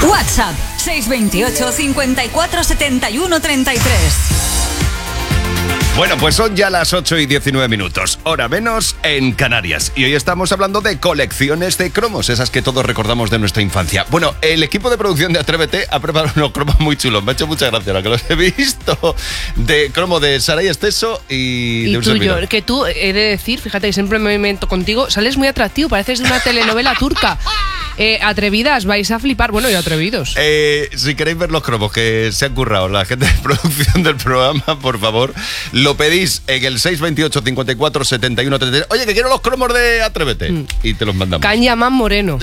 WhatsApp 628 54 71 33. Bueno, pues son ya las 8:19, hora menos en Canarias. Y hoy estamos hablando de colecciones de cromos, esas que todos recordamos de nuestra infancia. Bueno, el equipo de producción de Atrévete ha preparado unos cromos muy chulos. Me ha hecho mucha gracia ahora que los he visto. De cromo de Saray Esteso y de un tuyo, servidor. que tú, he de decir, fíjate que siempre me meto contigo, sales muy atractivo, pareces de una telenovela turca. Atrevidas, vais a flipar. Bueno, y atrevidos. Si queréis ver los cromos que se han currado la gente de producción del programa, por favor, lo pedís en el 628 54 71 33. Oye, que quiero los cromos de Atrévete. Y te los mandamos. Cañaman Moreno.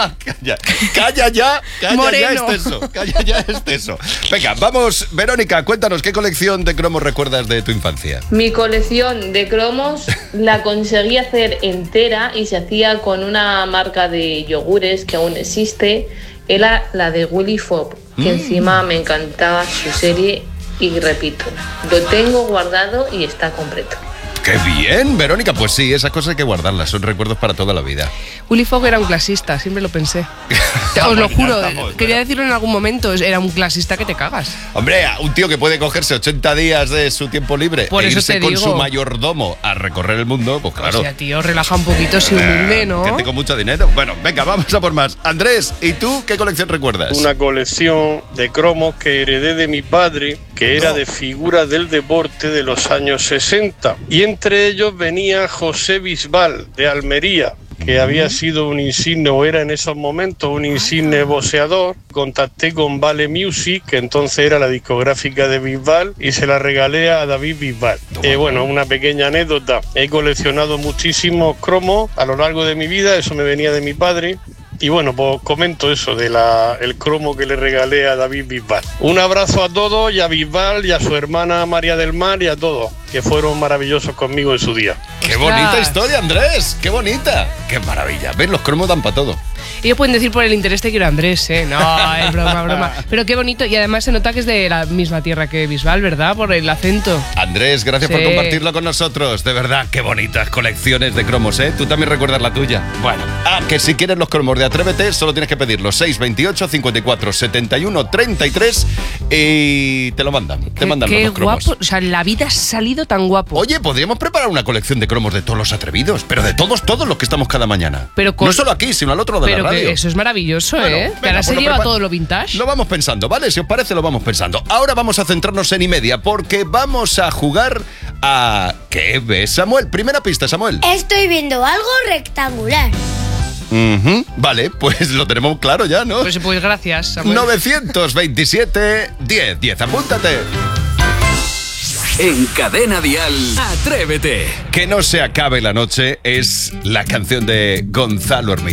Calla ya Moreno. Calla ya Esteso. Venga, vamos, Verónica, cuéntanos, ¿qué colección de cromos recuerdas de tu infancia? Mi colección de cromos la conseguí hacer entera y se hacía con una marca de yogures que aún existe. Era la de Willy Fogg, que encima me encantaba su serie y repito, lo tengo guardado y está completo. ¡Qué bien, Verónica! Pues sí, esas cosas hay que guardarlas, son recuerdos para toda la vida. Willy Fogg era un clasista, siempre lo pensé. Os lo juro, quería decirlo en algún momento, era un clasista que te cagas. Hombre, un tío que puede cogerse 80 días de su tiempo libre Por e eso irse te con digo. su mayordomo a recorrer el mundo, pues claro. O sea, tío, relaja un poquito, si humilde, ¿no? Gente con mucho dinero. Bueno, venga, vamos a por más. Andrés, ¿y tú qué colección recuerdas? Una colección de cromos que heredé de mi padre, que era de figuras del deporte de los años 60. Y entre ellos venía José Bisbal, de Almería, que había sido un insigne, o era en esos momentos un insigne boxeador. Contacté con Vale Music, que entonces era la discográfica de Bisbal, y se la regalé a David Bisbal. Bueno, una pequeña anécdota. He coleccionado muchísimos cromos a lo largo de mi vida, eso me venía de mi padre. Y bueno, pues comento eso de el cromo que le regalé a David Bisbal. Un abrazo a todos, y a Bisbal, y a su hermana María del Mar, y a todos, que fueron maravillosos conmigo en su día. ¡Qué bonita historia, Andrés! ¡Qué bonita! ¡Qué maravilla! ¿Ves? Los cromos dan para todo. Ellos pueden decir por el interés te quiero a Andrés, ¿eh? No, es broma. Pero qué bonito. Y además se nota que es de la misma tierra que Bisbal, ¿verdad? Por el acento. Andrés, gracias por compartirlo con nosotros. De verdad, qué bonitas colecciones de cromos, ¿eh? Tú también recuerdas la tuya. Bueno, que si quieres los cromos de Atrévete, solo tienes que pedirlos 628 54 71 33 y te lo mandan. Te mandan los cromos. Qué guapo. O sea, la vida ha salido tan guapo. Oye, podríamos preparar una colección de cromos de todos los atrevidos, pero de todos los que estamos cada mañana. Pero no solo aquí, sino al otro lado de la radio. Eso es maravilloso, bueno, ¿eh? Venga, que ahora se lleva todo lo vintage. Lo vamos pensando, ¿vale? Si os parece, lo vamos pensando. Ahora vamos a centrarnos en y media, porque vamos a jugar a... ¿Qué ves, Samuel? Primera pista, Samuel. Estoy viendo algo rectangular. Vale, pues lo tenemos claro ya, ¿no? Pues gracias, Samuel. 927 10, apúntate. En Cadena Dial, Atrévete. Que no se acabe la noche es la canción de Gonzalo Hermida.